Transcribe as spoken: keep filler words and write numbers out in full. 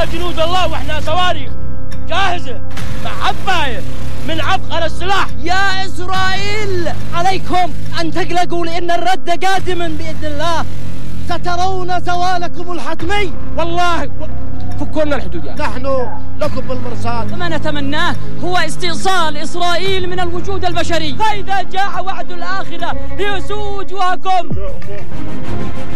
هؤلاء جنود الله واحنا صواريخ جاهزة مع عباية من عبقر السلاح. يا إسرائيل عليكم أن تقلقوا لأن الرد قادم بإذن الله، سترون زوالكم الحتمي. والله فكوا لنا الحدود يعني. نحن لكم بالمرصاد. ما نتمناه هو استئصال إسرائيل من الوجود البشري، فإذا جاء وعد الآخرة ليسوء وجوهكم.